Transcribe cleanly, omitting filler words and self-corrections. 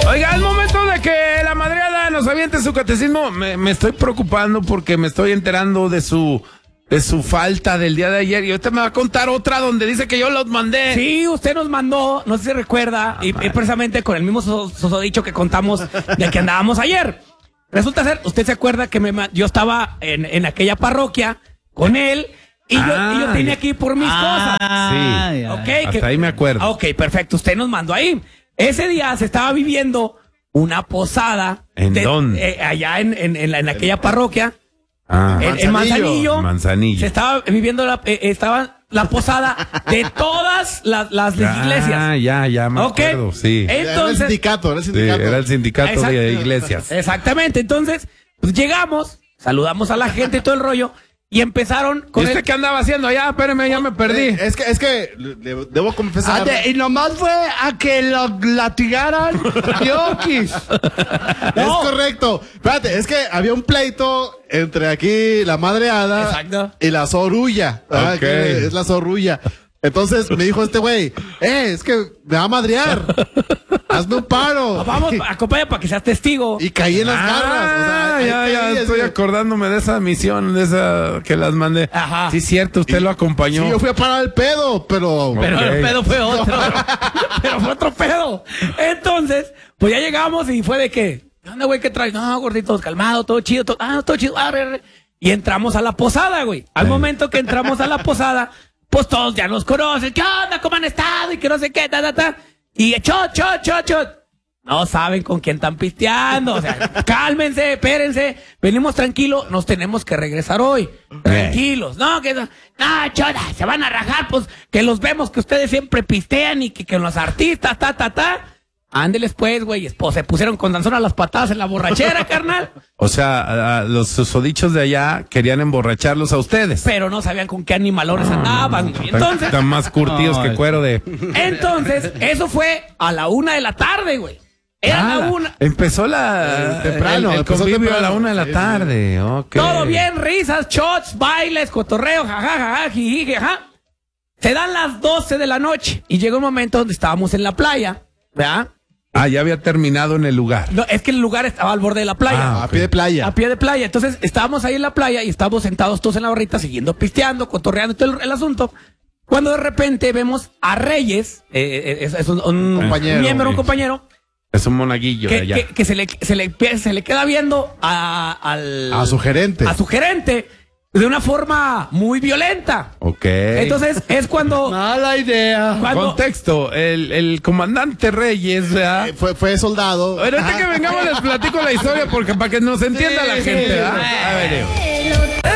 Oiga, es momento de que la madreada nos aviente su catecismo. Me estoy preocupando porque me estoy enterando de su falta del día de ayer. Y ahorita me va a contar otra donde dice que yo los mandé. Sí, usted nos mandó, no sé si recuerda, y precisamente con el mismo susodicho que contamos de que andábamos ayer. Resulta ser, usted se acuerda que yo estaba en aquella parroquia con él y yo tenía que ir por mis cosas. Sí, okay, hasta ahí me acuerdo. Ok, perfecto, usted nos mandó ahí. Ese día se estaba viviendo una posada. ¿En dónde? Allá en aquella parroquia. En Manzanillo. Se estaba viviendo estaba la posada de todas las iglesias. Ya me acuerdo, sí. Entonces, era el sindicato. Sí, era el sindicato de iglesias. Exactamente, entonces, pues llegamos, saludamos a la gente y todo el rollo, y empezaron con ¿Y usted qué andaba haciendo allá? Espéreme, ya me perdí. Es que debo confesar. Y nomás fue a que lo latigaran Yokis. Es correcto. Espérate, es que había un pleito entre aquí la madreada. Exacto. Y la zorrulla. Ok. Que es la zorrulla. Entonces me dijo este güey, es que me va a madrear. Hazme un paro. Vamos, acompaña para que seas testigo. Y caí en las garras. O sea, Ya caí, estoy acordándome de esa misión, de esa que las mandé. Ajá. Sí, cierto, usted lo acompañó. Sí, yo fui a parar el pedo, pero... Pero Ok. el pedo fue otro. Pero fue otro pedo. Entonces, pues ya llegamos y fue de que, ¿qué onda, güey? ¿Qué traes? No, gordito, calmado, todo chido. Todo chido. Arre. Y entramos a la posada, güey. Al momento que entramos a la posada, pues todos ya nos conocen. ¿Qué onda? ¿Cómo han estado? Y que no sé qué, Y shot. No saben con quién están pisteando. O sea, cálmense, espérense. Venimos tranquilos, nos tenemos que regresar hoy. Tranquilos. No, choda, se van a rajar, pues, que los vemos que ustedes siempre pistean y que los artistas, Ándeles pues, güey. Pues se pusieron con danzón a las patadas en la borrachera, carnal. O sea, los susodichos de allá querían emborracharlos a ustedes. Pero no sabían con qué animalones andaban. Entonces, Están más curtidos que cuero de... entonces, eso fue a la 1:00 p.m, güey. Era la 1:00. Empezó temprano, el empezó convivio temprano. a la 1:00 p.m. Ok. Todo bien, risas, shots, bailes, cotorreo, jajaja, jiji, jaja. Se dan las 12 de la noche y llega un momento donde estábamos en la playa, ¿verdad? Ya había terminado en el lugar. No, es que el lugar estaba al borde de la playa. A pie de playa. A pie de playa. Entonces estábamos ahí en la playa y estábamos sentados todos en la barrita, siguiendo pisteando, cotorreando y todo el asunto. Cuando de repente vemos a Reyes, es un Compañero. miembro, un compañero, Es un monaguillo de allá. que se le queda viendo A su gerente. a su gerente de una forma muy violenta. Ok. Entonces es cuando... Mala idea. Contexto, el comandante Reyes, ¿verdad? Fue soldado. Ahorita que vengamos les platico la historia porque para que nos entienda la gente, ¿verdad?